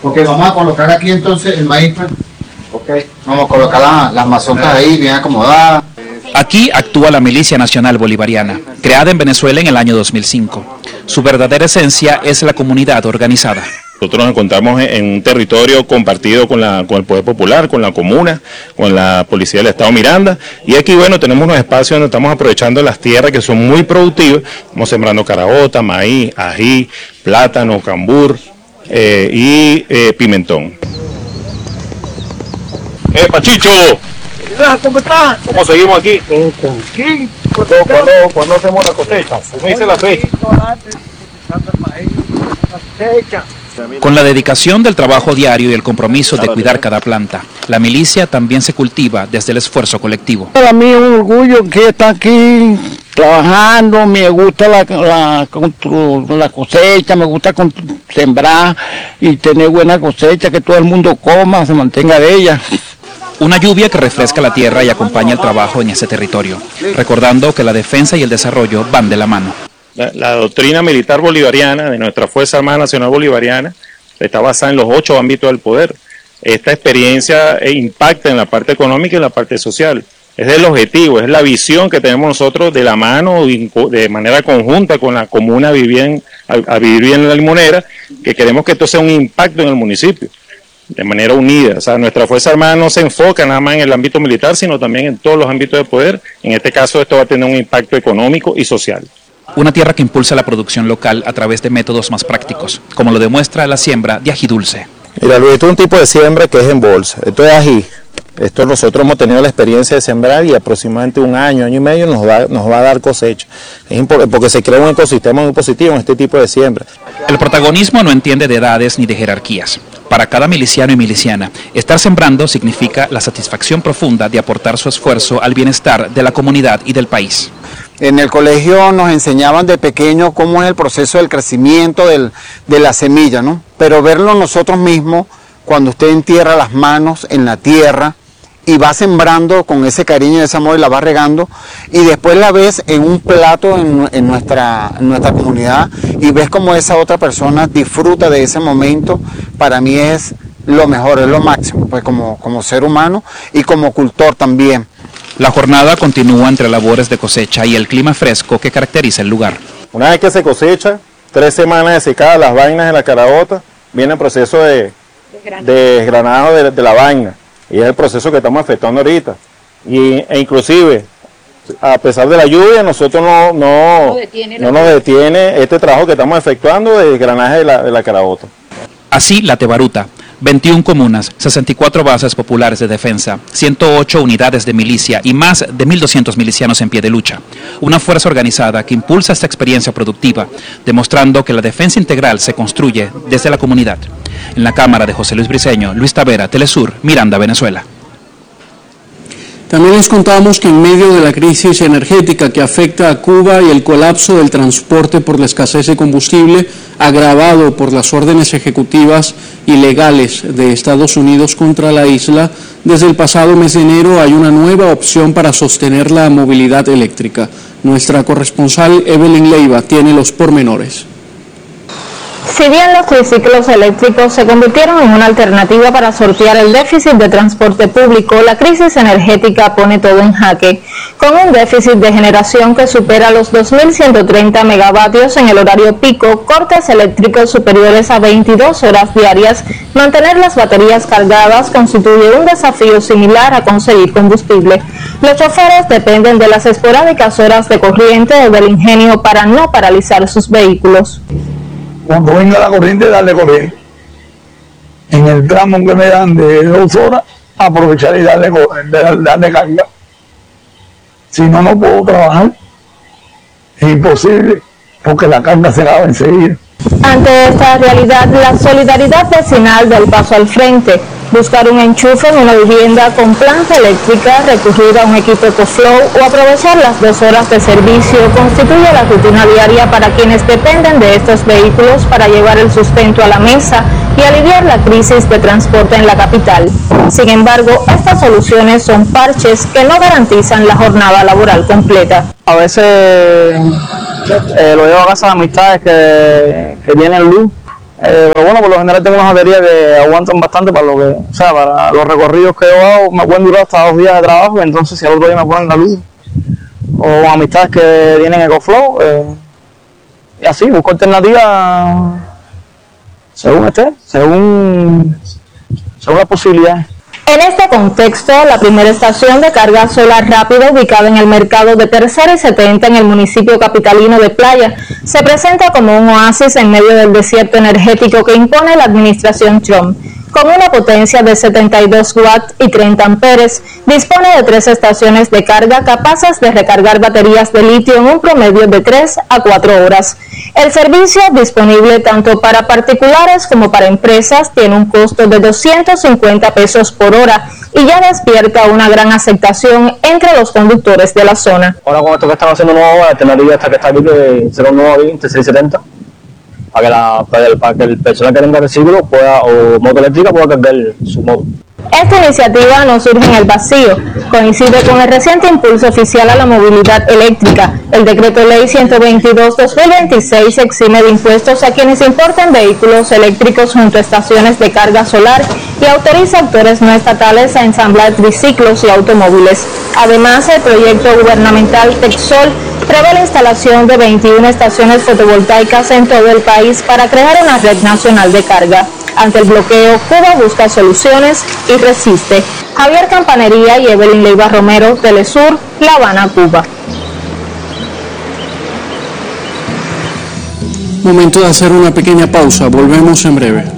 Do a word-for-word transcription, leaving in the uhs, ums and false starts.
Ok, vamos a colocar aquí entonces el maíz. Ok, vamos a colocar la, las mazorcas ahí bien acomodadas. Aquí actúa la Milicia Nacional Bolivariana, creada en Venezuela en el año dos mil cinco. Su verdadera esencia es la comunidad organizada. Nosotros nos encontramos en un territorio compartido con, la, con el Poder Popular, con la comuna, con la Policía del Estado Miranda, y aquí, bueno, tenemos unos espacios donde estamos aprovechando las tierras que son muy productivas, estamos sembrando caraota, maíz, ají, plátano, cambur eh, y eh, pimentón. ¡Eh, Pachicho! ¿Cómo estás? ¿Cómo seguimos aquí? Aquí. ¿Cuándo, cuándo, ¿cuándo hacemos la cosecha? ¿Me dice la fecha? Con la dedicación del trabajo diario y el compromiso de cuidar cada planta, la milicia también se cultiva desde el esfuerzo colectivo. Para mí es un orgullo que está aquí trabajando, me gusta la, la, la cosecha, me gusta sembrar y tener buena cosecha, que todo el mundo coma, se mantenga de ella. Una lluvia que refresca la tierra y acompaña el trabajo en ese territorio, recordando que la defensa y el desarrollo van de la mano. La, la doctrina militar bolivariana de nuestra Fuerza Armada Nacional Bolivariana está basada en los ocho ámbitos del poder. Esta experiencia impacta en la parte económica y en la parte social. Es el objetivo, es la visión que tenemos nosotros de la mano, de manera conjunta con la comuna Vivir a, a Vivir Bien en la Limonera, que queremos que esto sea un impacto en el municipio, de manera unida. O sea, nuestra Fuerza Armada no se enfoca nada más en el ámbito militar, sino también en todos los ámbitos de poder. En este caso, esto va a tener un impacto económico y social. Una tierra que impulsa la producción local a través de métodos más prácticos, como lo demuestra la siembra de ají dulce. Mira, Luis, esto es un tipo de siembra que es en bolsa. Esto es ají. Esto nosotros hemos tenido la experiencia de sembrar y aproximadamente un año, año y medio nos va, nos va a dar cosecha. Es porque se crea un ecosistema muy positivo en este tipo de siembra. El protagonismo no entiende de edades ni de jerarquías. Para cada miliciano y miliciana, estar sembrando significa la satisfacción profunda de aportar su esfuerzo al bienestar de la comunidad y del país. En el colegio nos enseñaban de pequeño cómo es el proceso del crecimiento del, de la semilla, ¿no? Pero verlo nosotros mismos, cuando usted entierra las manos en la tierra y va sembrando con ese cariño y ese amor y la va regando, y después la ves en un plato en, en, nuestra, en nuestra comunidad y ves como esa otra persona disfruta de ese momento, para mí es lo mejor, es lo máximo, pues como, como ser humano y como cultor también. La jornada continúa entre labores de cosecha y el clima fresco que caracteriza el lugar. Una vez que se cosecha, tres semanas de secada las vainas de la caraota, viene el proceso de, de desgranado de, de la vaina, y es el proceso que estamos efectuando ahorita. Y, e inclusive, a pesar de la lluvia, nosotros no, no, no, detiene no nos detiene este trabajo que estamos efectuando de desgranaje de la, de la caraota. Así, la Tebaruta, veintiuna comunas, sesenta y cuatro bases populares de defensa, ciento ocho unidades de milicia y más de mil doscientos milicianos en pie de lucha. Una fuerza organizada que impulsa esta experiencia productiva, demostrando que la defensa integral se construye desde la comunidad. En la cámara de José Luis Briceño, Luis Tavera, Telesur, Miranda, Venezuela. También les contamos que en medio de la crisis energética que afecta a Cuba y el colapso del transporte por la escasez de combustible, agravado por las órdenes ejecutivas ilegales de Estados Unidos contra la isla, desde el pasado mes de enero hay una nueva opción para sostener la movilidad eléctrica. Nuestra corresponsal Evelyn Leiva tiene los pormenores. Si bien los triciclos eléctricos se convirtieron en una alternativa para sortear el déficit de transporte público, la crisis energética pone todo en jaque. Con un déficit de generación que supera los dos mil ciento treinta megavatios en el horario pico, cortes eléctricos superiores a veintidós horas diarias, mantener las baterías cargadas constituye un desafío similar a conseguir combustible. Los choferes dependen de las esporádicas horas de corriente o del ingenio para no paralizar sus vehículos. Cuando venga la corriente, darle correr. En el tramo que me dan de dos horas, aprovechar y darle, darle carga. Si no, no puedo trabajar. Es imposible, porque la carga se acaba enseguida. Ante esta realidad, la solidaridad vecinal del paso al frente, buscar un enchufe en una vivienda con planta eléctrica, recurrir a un equipo EcoFlow o aprovechar las dos horas de servicio constituye la rutina diaria para quienes dependen de estos vehículos para llevar el sustento a la mesa y aliviar la crisis de transporte en la capital. Sin embargo, estas soluciones son parches que no garantizan la jornada laboral completa. A veces eh, lo llevo a casa de amistades que, que tienen luz Eh, pero bueno, por lo general tengo unas baterías que aguantan bastante para lo que, o sea, para los recorridos que yo hago, me pueden durar hasta dos días de trabajo, entonces si al otro día me ponen la luz, o amistades que tienen EcoFlow, eh, y así, busco alternativas según esté, según, según las posibilidades. En este contexto, la primera estación de carga solar rápida ubicada en el mercado de Tercera y setenta en el municipio capitalino de Playa se presenta como un oasis en medio del desierto energético que impone la administración Trump. Con una potencia de setenta y dos watts y treinta amperes, dispone de tres estaciones de carga capaces de recargar baterías de litio en un promedio de tres a cuatro horas. El servicio, disponible tanto para particulares como para empresas, tiene un costo de doscientos cincuenta pesos por hora y ya despierta una gran aceptación entre los conductores de la zona. Ahora con esto que están haciendo nuevo, la alternativa esta que está aquí, que será un nuevo veinte, seis setenta, para que, la, para, el, para que el personal que tenga reciclo pueda, o moto eléctrica pueda cargar su moto. Esta iniciativa no surge en el vacío, coincide con el reciente impulso oficial a la movilidad eléctrica. El decreto ley ciento veintidós guion dos mil veintiséis exime de impuestos a quienes importan vehículos eléctricos junto a estaciones de carga solar y autoriza a actores no estatales a ensamblar triciclos y automóviles. Además, el proyecto gubernamental TechSol prevé la instalación de veintiuna estaciones fotovoltaicas en todo el país para crear una red nacional de carga. Ante el bloqueo, Cuba busca soluciones y resiste. Javier Campanería y Evelyn Leiva Romero, Telesur, La Habana, Cuba. Momento de hacer una pequeña pausa, volvemos en breve.